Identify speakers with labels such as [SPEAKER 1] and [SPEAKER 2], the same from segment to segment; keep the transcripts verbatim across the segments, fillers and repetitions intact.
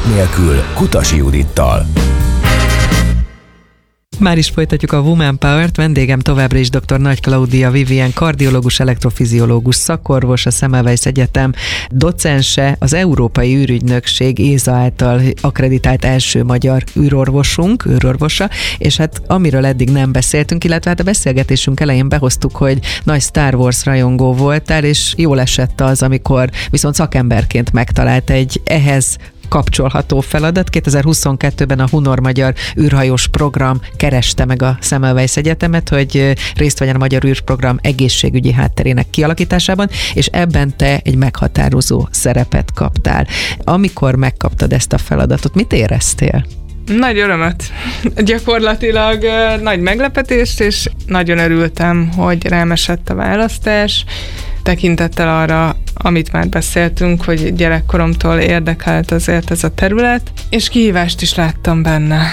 [SPEAKER 1] Szünet nélkül Kutasi Judittal.
[SPEAKER 2] Már is folytatjuk a Woman Power-t, vendégem továbbra is dr. Nagy Klaudia Vivien, kardiológus, elektrofiziológus, szakorvos, a Semmelweis Egyetem docense, az Európai űrügynökség éza által akkreditált első magyar űrorvosunk, űrorvosa, és hát amiről eddig nem beszéltünk, illetve hát a beszélgetésünk elején behoztuk, hogy nagy Star Wars rajongó voltál, és jól esett az, amikor viszont szakemberként megtalált egy ehhez kapcsolható feladat. kétezer-huszonkettőben a Hunor Magyar űrhajós program kereste meg a Semmelweis Egyetemet, hogy részt vegyen a magyar űrprogram egészségügyi hátterének kialakításában, és ebben te egy meghatározó szerepet kaptál. Amikor megkaptad ezt a feladatot, mit éreztél?
[SPEAKER 3] Nagy örömöt. Gyakorlatilag nagy meglepetést, és nagyon örültem, hogy rám esett a választás, tekintettel arra, amit már beszéltünk, hogy gyerekkoromtól érdekelt azért ez a terület, és kihívást is láttam benne,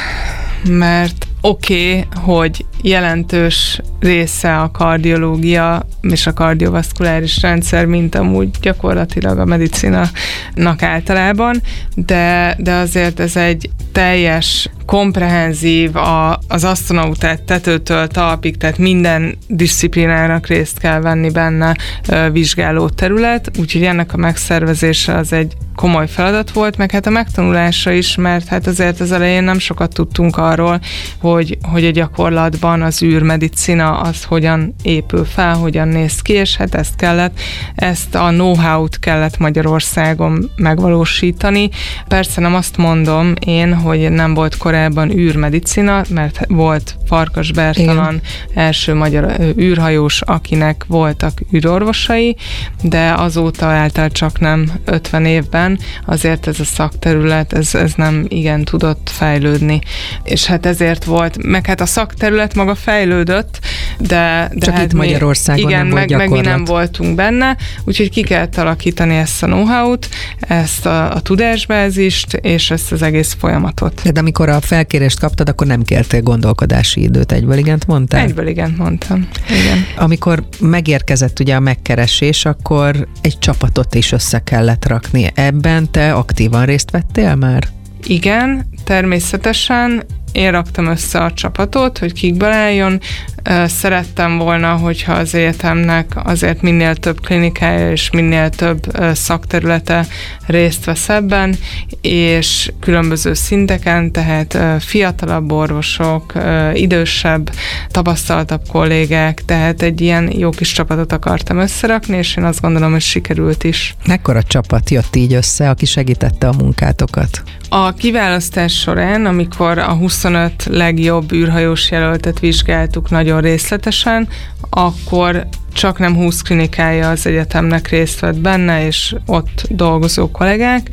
[SPEAKER 3] mert oké, okay, hogy jelentős része a kardiológia és a kardiovaszkuláris rendszer, mint amúgy gyakorlatilag a medicinának általában, de, de azért ez egy teljes, komprehenzív, a, az asztronautát tetőtől talpig, tehát minden diszciplinának részt kell venni benne vizsgáló terület, úgyhogy ennek a megszervezése az egy komoly feladat volt, meg hát a megtanulása is, mert hát azért az elején nem sokat tudtunk arról, hogy, hogy a gyakorlatban az űrmedicina az hogyan épül fel, hogyan néz ki, és hát ezt kellett, ezt a know-how-t kellett Magyarországon megvalósítani. Persze nem azt mondom én, hogy nem volt korábban űrmedicina, mert volt Farkas Bertalan első magyar űrhajós, akinek voltak űrorvosai, de azóta által csak nem ötven évben azért ez a szakterület, ez, ez nem igen tudott fejlődni. És hát ezért volt, meg hát a szakterület maga fejlődött, de, de
[SPEAKER 2] csak
[SPEAKER 3] hát
[SPEAKER 2] itt Magyarországon
[SPEAKER 3] igen,
[SPEAKER 2] nem volt
[SPEAKER 3] meg, meg mi nem
[SPEAKER 2] gyakorlat.
[SPEAKER 3] voltunk benne, úgyhogy ki kellett alakítani ezt a know-how-t, ezt a, a tudásbázist, és ezt az egész folyamatot.
[SPEAKER 2] De amikor a felkérést kaptad, akkor nem kértél gondolkodási időt, egyből igent mondtál?
[SPEAKER 3] Egyből igent mondtam, igen.
[SPEAKER 2] Amikor megérkezett ugye a megkeresés, akkor egy csapatot is össze kellett rakni. Ebben te aktívan részt vettél már?
[SPEAKER 3] Igen, természetesen. Én raktam össze a csapatot, hogy kikből álljon. Szerettem volna, hogyha az egyetemnek azért minél több klinikája és minél több szakterülete részt vesz ebben, és különböző szinteken, tehát fiatalabb orvosok, idősebb, tapasztaltabb kollégák, tehát egy ilyen jó kis csapatot akartam összerakni, és én azt gondolom, hogy sikerült is.
[SPEAKER 2] Mekkora csapat jött így össze, aki segítette a munkátokat?
[SPEAKER 3] A kiválasztás során, amikor a huszonöt legjobb űrhajós jelöltet vizsgáltuk nagyon részletesen, akkor csak nem húsz klinikája az egyetemnek részt vett benne, és ott dolgozó kollégák,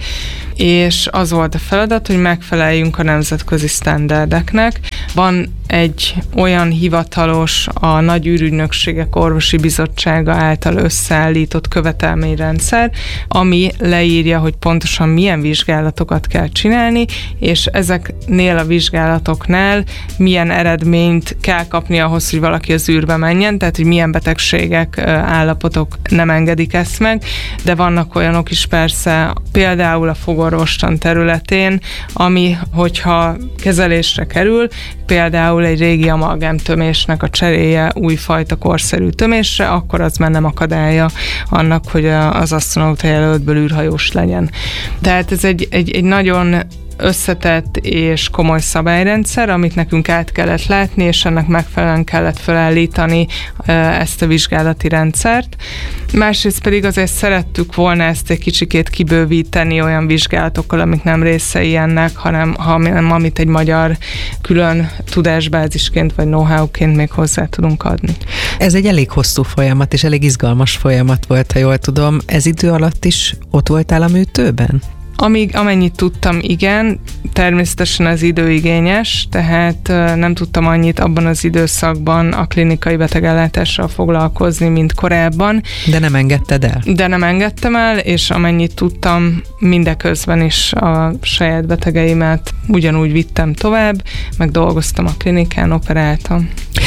[SPEAKER 3] és az volt a feladat, hogy megfeleljünk a nemzetközi sztenderdeknek. Van egy olyan hivatalos, a nagy űrügynökségek orvosi bizottsága által összeállított követelményrendszer, ami leírja, hogy pontosan milyen vizsgálatokat kell csinálni, és ezeknél a vizsgálatoknál milyen eredményt kell kapni ahhoz, hogy valaki az űrbe menjen, tehát hogy milyen betegségek, állapotok nem engedik ezt meg, de vannak olyanok is persze, például a fogorvostan területén, ami, hogyha kezelésre kerül, például egy régi amalgám tömésnek a cseréje újfajta korszerű tömésre, akkor az már nem akadálya annak, hogy az asztronauta jelöltből űrhajós legyen. Tehát ez egy, egy, egy nagyon összetett és komoly szabályrendszer, amit nekünk át kellett látni, és ennek megfelelően kellett felállítani ezt a vizsgálati rendszert. Másrészt pedig azért szerettük volna ezt egy kicsikét kibővíteni olyan vizsgálatokkal, amik nem részei ennek, hanem, hanem amit egy magyar külön tudásbázisként vagy know-how-ként még hozzá tudunk adni.
[SPEAKER 2] Ez egy elég hosszú folyamat, és elég izgalmas folyamat volt, ha jól tudom. Ez idő alatt is ott voltál a műtőben?
[SPEAKER 3] Amíg, amennyit tudtam, igen, természetesen az időigényes, tehát nem tudtam annyit abban az időszakban a klinikai betegellátással foglalkozni, mint korábban.
[SPEAKER 2] De nem engedted el?
[SPEAKER 3] De nem engedtem el, és amennyit tudtam, mindeközben is a saját betegeimet ugyanúgy vittem tovább, meg dolgoztam a klinikán, operáltam.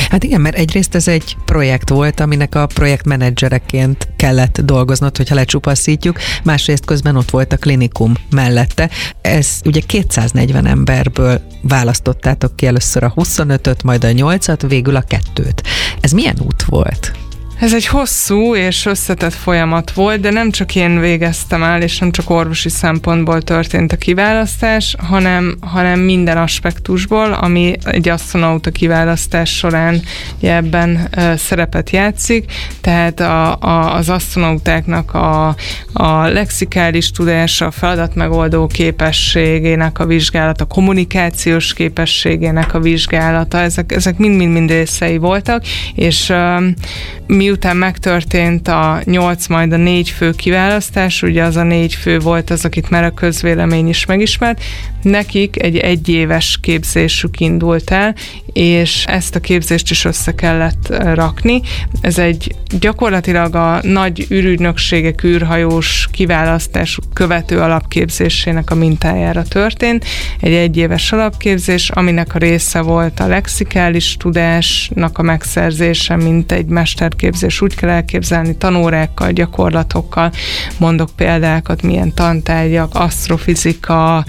[SPEAKER 2] Hát igen, mert egyrészt ez egy projekt volt, aminek a projektmenedzsereként kellett dolgoznod, hogyha lecsupaszítjuk, másrészt közben ott volt a klinikum mellette. Ez ugye kétszáznegyven emberből választottátok ki először a huszonötöt, majd a nyolcat, végül a kettőt. Ez milyen út volt?
[SPEAKER 3] Ez egy hosszú és összetett folyamat volt, de nem csak én végeztem el, és nem csak orvosi szempontból történt a kiválasztás, hanem, hanem minden aspektusból, ami egy asztronauta kiválasztás során ebben uh, szerepet játszik. Tehát a, a, az asztronautáknak a, a lexikális tudása, a feladatmegoldó képességének a vizsgálata, a kommunikációs képességének a vizsgálata, ezek, ezek mind-mind-mind részei voltak, és uh, mi miután megtörtént a nyolc, majd a négy fő kiválasztás, ugye az a négy fő volt az, akit már a közvélemény is megismert, nekik egy egyéves képzésük indult el, és ezt a képzést is össze kellett rakni. Ez egy gyakorlatilag a nagy űrügynökségek űrhajós kiválasztás követő alapképzésének a mintájára történt. Egy egyéves alapképzés, aminek a része volt a lexikális tudásnak a megszerzése, mint egy mesterképzés. Úgy kell elképzelni, tanórákkal, gyakorlatokkal, mondok példákat, milyen tantárgyak, asztrofizika,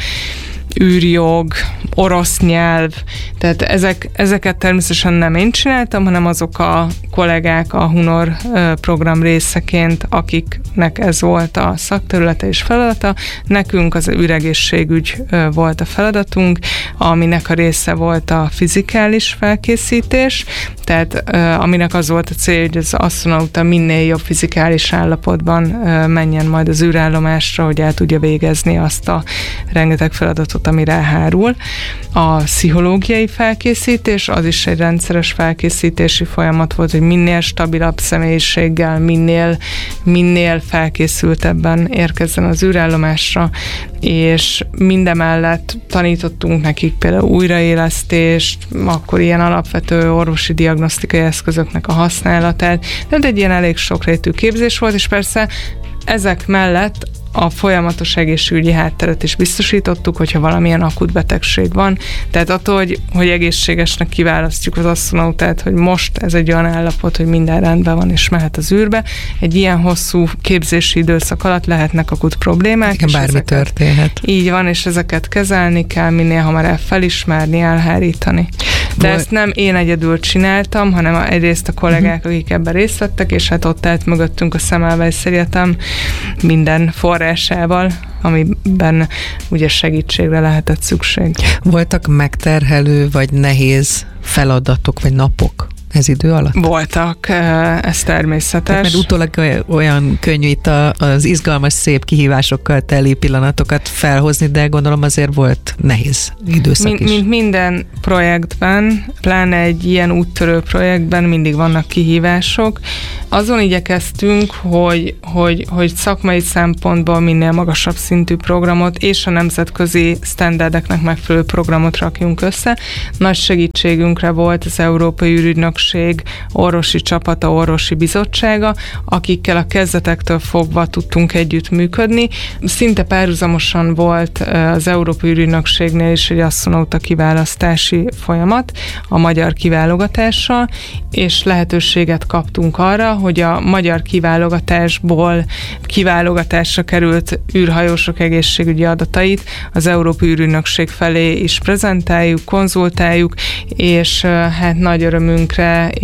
[SPEAKER 3] űrjog, orosz nyelv, tehát ezek, ezeket természetesen nem én csináltam, hanem azok a kollégák a Hunor program részeként, akiknek ez volt a szakterülete és feladata. Nekünk az űregészségügy volt a feladatunk, aminek a része volt a fizikális felkészítés, tehát aminek az volt a cél, hogy az asztronauta minél jobb fizikális állapotban menjen majd az űrállomásra, hogy el tudja végezni azt a rengeteg feladatot, ami ráhárul. A pszichológiai felkészítés, az is egy rendszeres felkészítési folyamat volt, hogy minél stabilabb személyiséggel, minél, minél felkészültebben érkezzen az űrállomásra, és mindemellett tanítottunk nekik például újraélesztést, akkor ilyen alapvető orvosi diagnosztikai eszközöknek a használatát, de egy ilyen elég sokrétű képzés volt, és persze ezek mellett a folyamatos egészségügyi hátteret is biztosítottuk, hogyha valamilyen akut betegség van. Tehát attól, hogy, hogy egészségesnek kiválasztjuk az asztronautát, hogy most ez egy olyan állapot, hogy minden rendben van és mehet az űrbe, egy ilyen hosszú képzési időszak alatt lehetnek akut problémák.
[SPEAKER 2] Igen, bármi ezeket, történhet.
[SPEAKER 3] Így van, és ezeket kezelni kell, minél hamarabb felismerni, elhárítani. De Vol- ezt nem én egyedül csináltam, hanem egyrészt a kollégák, uh-huh. akik ebben részt vettek, és hát ott állt mögöttünk a Semmelweis Egyetem minden forrásával, amiben ugye segítségre lehetett szükség.
[SPEAKER 2] Voltak megterhelő vagy nehéz feladatok vagy napok ez idő alatt?
[SPEAKER 3] Voltak, ez természetes.
[SPEAKER 2] Tehát, mert utólag olyan könnyű itt a, az izgalmas, szép kihívásokkal teli pillanatokat felhozni, de gondolom azért volt nehéz időszak
[SPEAKER 3] Mint,
[SPEAKER 2] is.
[SPEAKER 3] mint minden projektben, pláne egy ilyen úttörő projektben mindig vannak kihívások. Azon igyekeztünk, hogy, hogy, hogy szakmai szempontból minél magasabb szintű programot és a nemzetközi sztenderdeknek megfelelő programot rakjunk össze. Nagy segítségünkre volt az Európai űrügynökség orvosi csapata, orvosi bizottsága, akikkel a kezdetektől fogva tudtunk együttműködni. Szinte párhuzamosan volt az Európai űrügynökségnél is egy asztronauta kiválasztási folyamat a magyar kiválogatással, és lehetőséget kaptunk arra, hogy a magyar kiválogatásból kiválogatásra került űrhajósok egészségügyi adatait az Európai űrügynökség felé is prezentáljuk, konzultáljuk, és hát nagy örömünkre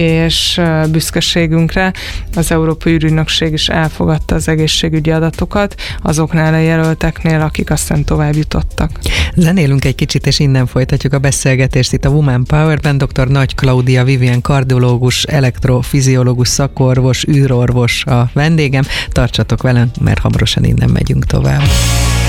[SPEAKER 3] és büszkeségünkre az Európai űrügynökség is elfogadta az egészségügyi adatokat azoknál a jelölteknél, akik aztán tovább jutottak.
[SPEAKER 2] Zenélünk egy kicsit, és innen folytatjuk a beszélgetést itt a Woman Powerben. dr. Nagy Klaudia Vivien kardiológus, elektrofiziológus, szakorvos, űrorvos a vendégem. Tartsatok velem, mert hamarosan innen megyünk tovább.